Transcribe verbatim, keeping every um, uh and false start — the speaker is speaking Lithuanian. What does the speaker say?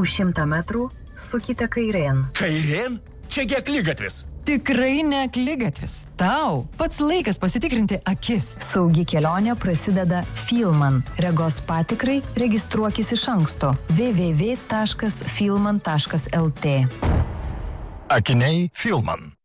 Už šimtą metrų sukite kairėn. Kairėn? Čiagi akligatvis. Tikrai ne akligatvis. Tau pats laikas pasitikrinti akis. Saugi kelionė prasideda Filman. Regos patikrai registruokis iš anksto. w w w taškas filman taškas l t. Akiniai Filman.